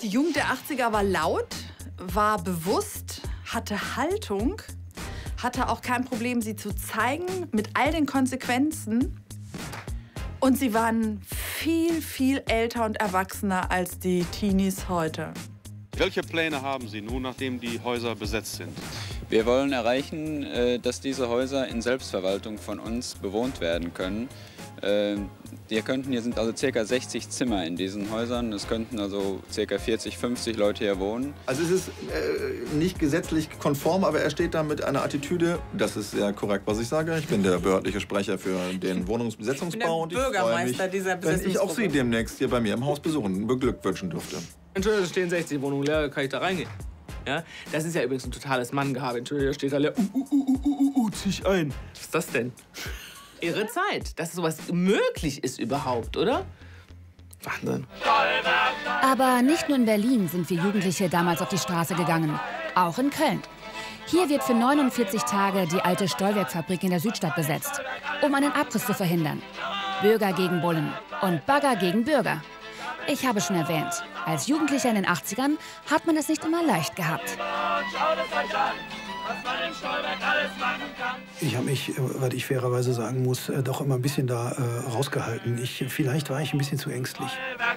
Die Jugend der 80er war laut, war bewusst, hatte Haltung, hatte auch kein Problem, sie zu zeigen, mit all den Konsequenzen. Und sie waren viel, viel älter und erwachsener als die Teenies heute. Welche Pläne haben Sie nun, nachdem die Häuser besetzt sind? Wir wollen erreichen, dass diese Häuser in Selbstverwaltung von uns bewohnt werden können. Hier sind also ca. 60 Zimmer in diesen Häusern. Es könnten also ca. 40, 50 Leute hier wohnen. Also es ist nicht gesetzlich konform, aber er steht da mit einer Attitüde, das ist sehr korrekt, was ich sage. Ich bin der behördliche Sprecher für den Wohnungsbesetzungsbau. Ich bin der Bürgermeister dieser wenn ich auch Sie Besetzungsgruppe. demnächst hier bei mir im Haus besuchen, beglückwünschen dürfte. Entschuldigung, da stehen 60 Wohnungen leer, kann ich da reingehen? Ja? Das ist ja übrigens ein totales Manngehabe. Entschuldigung, da steht da leer. Zieh ich ein. Was ist das denn? Irre Zeit, dass sowas möglich ist überhaupt, oder? Wahnsinn. Aber nicht nur in Berlin sind wir Jugendliche damals auf die Straße gegangen. Auch in Köln. Hier wird für 49 Tage die alte Stollwerkfabrik in der Südstadt besetzt, um einen Abriss zu verhindern. Bürger gegen Bullen und Bagger gegen Bürger. Ich habe schon erwähnt, als Jugendlicher in den 80ern hat man es nicht immer leicht gehabt. Ich habe mich, was ich fairerweise sagen muss, doch immer ein bisschen da rausgehalten. Vielleicht war ich ein bisschen zu ängstlich.